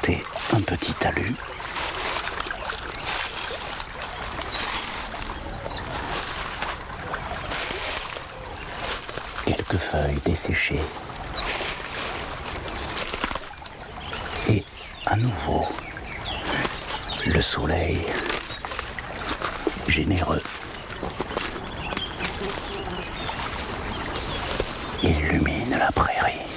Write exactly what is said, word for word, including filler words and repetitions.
planter un petit talus. Quelques feuilles desséchées. Et à nouveau, le soleil généreux illumine la prairie.